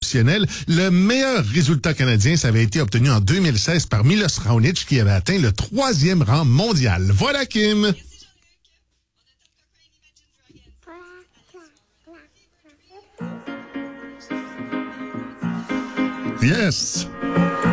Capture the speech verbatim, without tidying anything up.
positionnel. Le meilleur résultat canadien, ça avait été obtenu en deux mille seize par Milos Raonic, qui avait atteint le troisième rang mondial. Voilà, Kim. Yes.